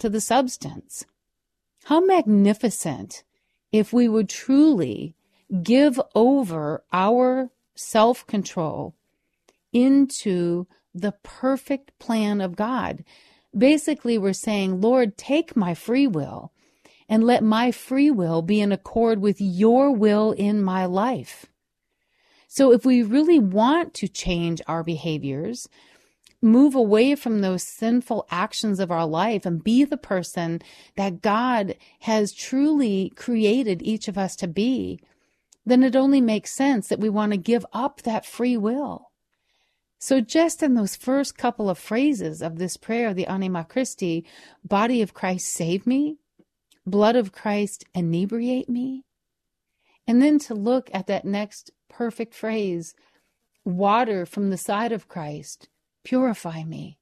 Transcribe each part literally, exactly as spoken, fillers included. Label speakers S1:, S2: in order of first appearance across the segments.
S1: to the substance. How magnificent if we would truly give over our self-control into the perfect plan of God. Basically, we're saying, Lord, take my free will and let my free will be in accord with your will in my life. So if we really want to change our behaviors, move away from those sinful actions of our life and be the person that God has truly created each of us to be, then it only makes sense that we want to give up that free will. So just in those first couple of phrases of this prayer, the Anima Christi, body of Christ, save me, blood of Christ, inebriate me, and then to look at that next perfect phrase, water from the side of Christ, purify me.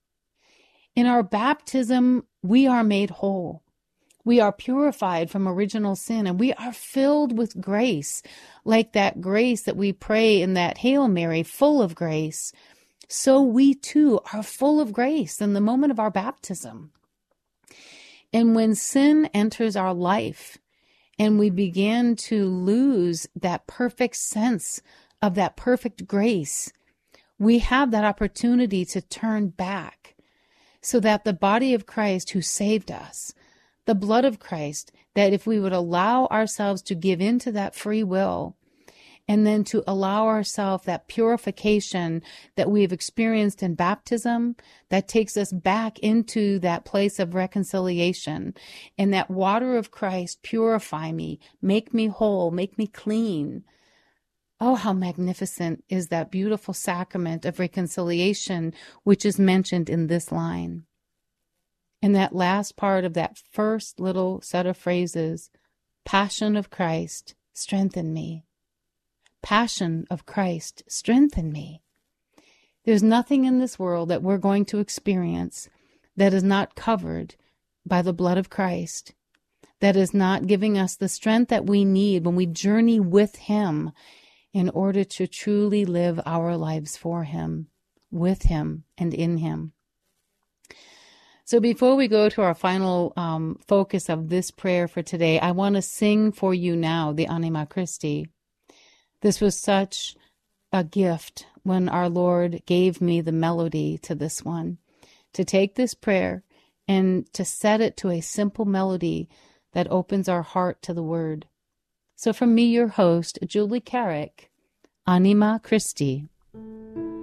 S1: In our baptism, we are made whole. We are purified from original sin, and we are filled with grace, like that grace that we pray in that Hail Mary, full of grace. So we too are full of grace in the moment of our baptism. And when sin enters our life and we begin to lose that perfect sense of that perfect grace, we have that opportunity to turn back so that the body of Christ who saved us, the blood of Christ, that if we would allow ourselves to give into that free will and then to allow ourselves that purification that we have experienced in baptism, that takes us back into that place of reconciliation, and that water of Christ, purify me, make me whole, make me clean. Oh, how magnificent is that beautiful sacrament of reconciliation, which is mentioned in this line. In that last part of that first little set of phrases, Passion of Christ, strengthen me. Passion of Christ, strengthen me. There's nothing in this world that we're going to experience that is not covered by the blood of Christ, that is not giving us the strength that we need when we journey with Him in order to truly live our lives for Him, with Him, and in Him. So before we go to our final um, focus of this prayer for today, I want to sing for you now the Anima Christi. This was such a gift when our Lord gave me the melody to this one, to take this prayer and to set it to a simple melody that opens our heart to the Word. So from me, your host, Julie Carrick, Anima Christi.